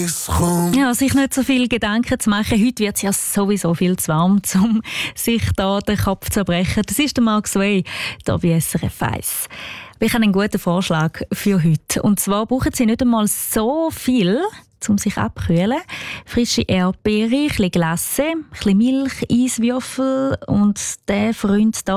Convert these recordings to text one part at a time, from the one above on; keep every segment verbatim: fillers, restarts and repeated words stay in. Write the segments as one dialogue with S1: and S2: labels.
S1: Ja, sich nicht so viel Gedanken zu machen. Heute wird es ja sowieso viel zu warm, um sich da den Kopf zu brechen. Das ist der Mark Sway, hier bei S R F eins. Ich habe einen guten Vorschlag für heute. Und zwar brauchen Sie nicht einmal so viel, um sich abzukühlen. Frische Erdbeere, ein bisschen Glasse, ein bisschen Milch, Eiswürfel und der Freund hier.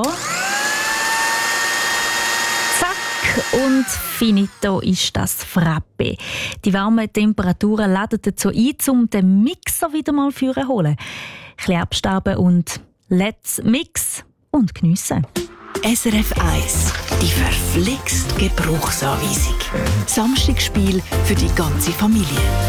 S1: Und finito ist das Frappe. Die warmen Temperaturen laden dazu ein, um den Mixer wieder mal zu holen. Ein bisschen abstauben und let's mix und geniessen.
S2: S R F eins, die verflixt Gebrauchsanweisung. Samstagsspiel für die ganze Familie.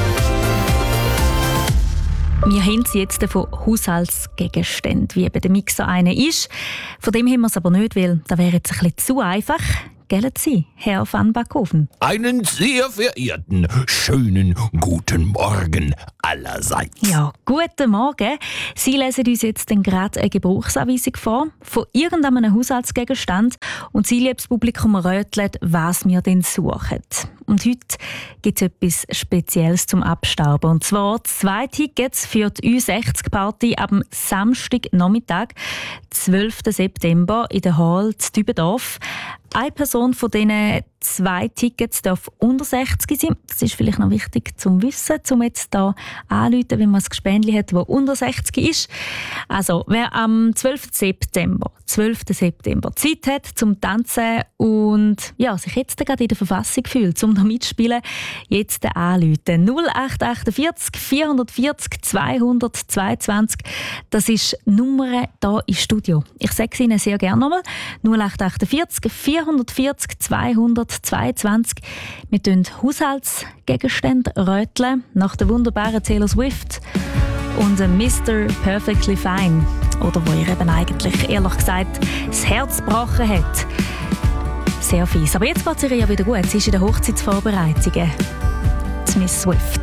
S1: Wir haben sie jetzt von Haushaltsgegenständen, wie eben der Mixer einer ist. Von dem haben wir es aber nicht, weil das wäre jetzt ein bisschen zu einfach. Gell Sie, Herr van Backhofen?
S3: Einen sehr verehrten, schönen guten Morgen allerseits.
S1: Ja, guten Morgen. Sie lesen uns jetzt gerade eine Gebrauchsanweisung vor von irgendeinem Haushaltsgegenstand und Sie, liebes Publikum, röteln, was wir denn suchen. Und heute gibt es etwas Spezielles zum Abstauben. Und zwar zwei Tickets für die Ü sechzig Party am Samstagnachmittag, zwölften September, in der Hall zu Dübendorf. Eine Person von diesen zwei Tickets darf unter sechzig sein. Das ist vielleicht noch wichtig zu wissen, um jetzt hier anzurufen, wenn man ein Gespendli hat, das unter sechzig ist. Also, wer am zwölften September, zwölften September Zeit hat zum Tanzen und ja, sich jetzt gerade in der Verfassung fühlt, um da mitzuspielen, jetzt anrufen. null acht vier acht vier vier null zwei zwei zwei. Das ist die Nummer hier im Studio. Ich sage es Ihnen sehr gerne nochmal. null acht vier acht vier vier zwei zweiundzwanzig. Wir röteln Haushaltsgegenstände röteln nach der wunderbaren Taylor Swift und Mister Perfectly Fine. Oder wo ihr eben eigentlich, ehrlich gesagt, das Herz gebrochen hat. Sehr fies. Aber jetzt geht es ihr ja wieder gut. Sie ist in den Hochzeitsvorbereitungen. Miss Swift.